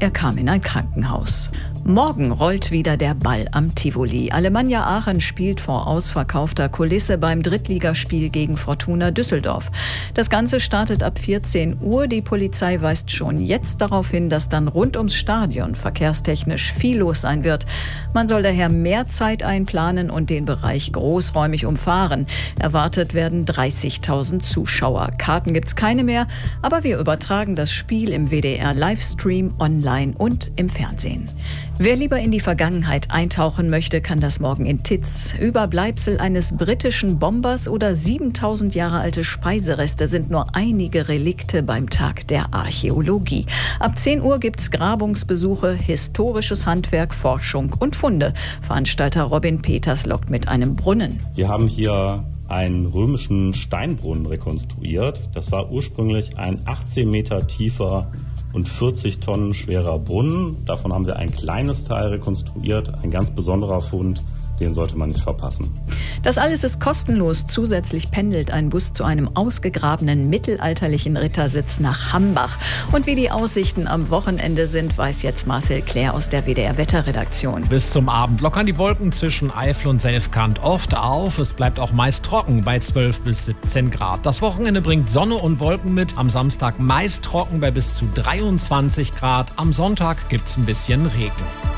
Er kam in ein Krankenhaus. Morgen rollt wieder der Ball am Tivoli. Alemannia Aachen spielt vor ausverkaufter Kulisse beim Drittligaspiel gegen Fortuna Düsseldorf. Das Ganze startet ab 14 Uhr. Die Polizei weist schon jetzt darauf hin, dass dann rund ums Stadion verkehrstechnisch viel los sein wird. Man soll daher mehr Zeit einplanen und den Bereich großräumig umfahren. Erwartet werden 30.000 Zuschauer. Karten gibt's keine mehr, aber wir übertragen das Spiel im WDR-Livestream, online und im Fernsehen. Wer lieber in die Vergangenheit eintauchen möchte, kann das morgen in Titz. Überbleibsel eines britischen Bombers oder 7000 Jahre alte Speisereste sind nur einige Relikte beim Tag der Archäologie. Ab 10 Uhr gibt's Grabungsbesuche, historisches Handwerk, Forschung und Funde. Veranstalter Robin Peters lockt mit einem Brunnen. Wir haben hier einen römischen Steinbrunnen rekonstruiert. Das war ursprünglich ein 18 Meter tiefer und 40 Tonnen schwerer Brunnen. Davon haben wir ein kleines Teil rekonstruiert, ein ganz besonderer Fund. Den sollte man nicht verpassen. Das alles ist kostenlos. Zusätzlich pendelt ein Bus zu einem ausgegrabenen mittelalterlichen Rittersitz nach Hambach. Und wie die Aussichten am Wochenende sind, weiß jetzt Marcel Claire aus der WDR-Wetterredaktion. Bis zum Abend lockern die Wolken zwischen Eifel und Selfkant oft auf. Es bleibt auch meist trocken bei 12 bis 17 Grad. Das Wochenende bringt Sonne und Wolken mit. Am Samstag meist trocken bei bis zu 23 Grad. Am Sonntag gibt's ein bisschen Regen.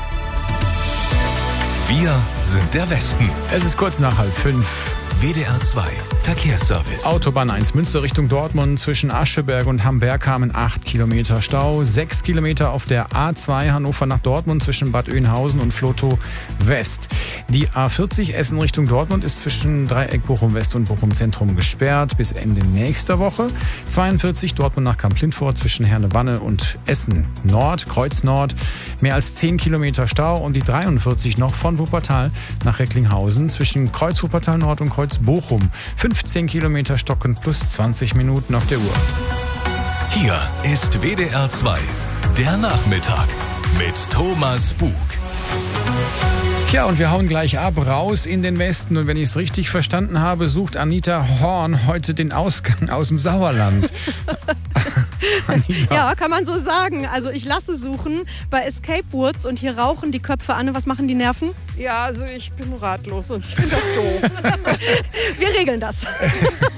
Wir sind der Westen. Es ist kurz nach 4:30. WDR 2 Verkehrsservice. Autobahn 1 Münster Richtung Dortmund zwischen Ascheberg und Hamberg kamen 8 Kilometer Stau. 6 Kilometer auf der A2 Hannover nach Dortmund zwischen Bad Oeynhausen und Vlotho West. Die A40 Essen Richtung Dortmund ist zwischen Dreieck Bochum West und Bochum Zentrum gesperrt bis Ende nächster Woche. 42 Dortmund nach Kamp-Lindfort zwischen Herne-Wanne und Essen Nord, Kreuz Nord. Mehr als 10 Kilometer Stau und die 43 noch von Wuppertal nach Recklinghausen zwischen Kreuz Wuppertal Nord und Kreuz Bochum. 15 Kilometer stocken plus 20 Minuten auf der Uhr. Hier ist WDR 2, der Nachmittag mit Thomas Bug. Ja, und wir hauen gleich ab, raus in den Westen. Und wenn ich es richtig verstanden habe, sucht Anita Horn heute den Ausgang aus dem Sauerland. Ja, kann man so sagen. Also ich lasse suchen bei Escape Woods und hier rauchen die Köpfe an. Was machen die Nerven? Ja, also ich bin ratlos und ich finde das doof. Wir regeln das.